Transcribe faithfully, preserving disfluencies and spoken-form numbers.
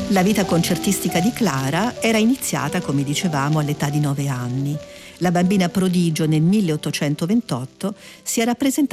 La vita concertistica di Clara era iniziata, come dicevamo, all'età di nove anni. La bambina prodigio nel milleottocentoventotto si era presentata